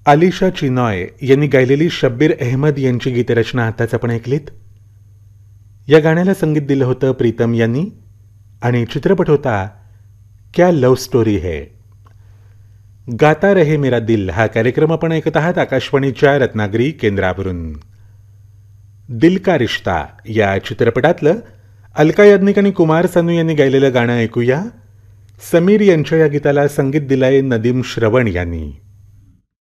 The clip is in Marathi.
आलिशा चिनॉय यांनी गायलेली शब्बीर अहमद यांची गीतरचना आताच आपण ऐकलीत. या गाण्याला संगीत दिलं होतं प्रीतम यांनी आणि चित्रपट होता क्या लव स्टोरी है. गाता रहे मेरा दिल हा कार्यक्रम आपण ऐकत आहात आकाशवाणीच्या रत्नागिरी केंद्रावरून. दिल का रिश्ता या चित्रपटातलं अलका याज्ञिक आणि कुमार सानू यांनी गायलेलं गाणं ऐकूया. समीर यांच्या या गीताला संगीत दिलंय नदीम श्रवण यांनी.